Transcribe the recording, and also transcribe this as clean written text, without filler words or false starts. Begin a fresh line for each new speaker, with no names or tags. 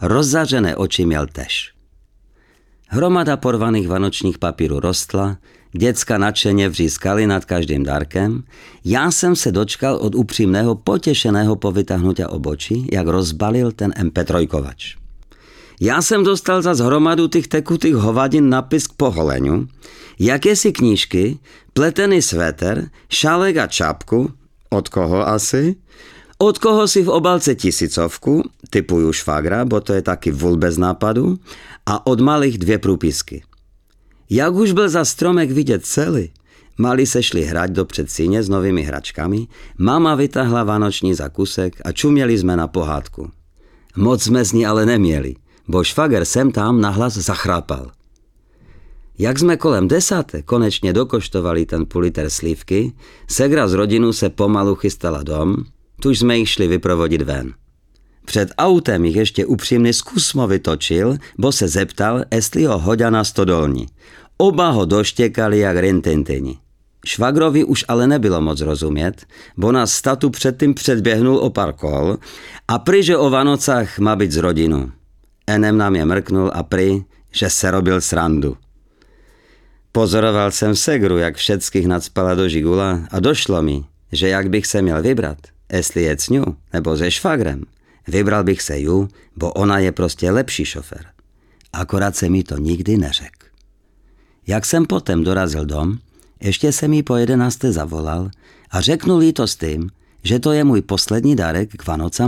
rozzařené oči měl tež. Hromada porvaných vanočních papírů rostla, děcka nadšeně vřískali nad každým dárkem. Já jsem se dočkal od upřímného potěšeného povytahnutia obočí, jak rozbalil ten MP3kovač. Já jsem dostal za hromadu těch tekutých hovadin napis k poholeniu, jakési knížky, pletený sveter, šálek a čapku, od koho asi? Od koho si v obalce 1000, typuju švagra, bo to je taky vůl bez nápadu, a od malých 2 průpisky. Jak už byl za stromek vidět celý, mali se šli hrať do předsíně s novými hračkami, mama vytahla vánoční zakusek a čuměli jsme na pohádku. Moc jsme z ní ale neměli, bo švager sem tam nahlas zachrápal. Jak jsme kolem 10. konečně dokoštovali ten půl liter slívky, segra z rodinu se pomalu chystala dom, tuž jsme jich šli vyprovodit ven. Před autem jich ještě upřímný zkusmo vytočil, bo se zeptal, jestli ho hodá na stodolni. Oba ho doštěkali jak rintintini. Švagrovi už ale nebylo moc rozumět, bo nás statu předtím předběhnul o pár kol a prý, že o Vanocách má být z rodinu. Enem nám je mrknul a prý, že se robil srandu. Pozoroval jsem segru, jak všeckých nacpala do žigula a došlo mi, že jak bych se měl vybrat, jestli je s ňu nebo se švagrem, vybral bych se ju, bo ona je prostě lepší šofér. Akorát se mi to nikdy neřekl. Jak jsem potom dorazil dom, ještě jsem jí po 11. zavolal a řeknul jí to s tím, že to je můj poslední dárek k Vanocám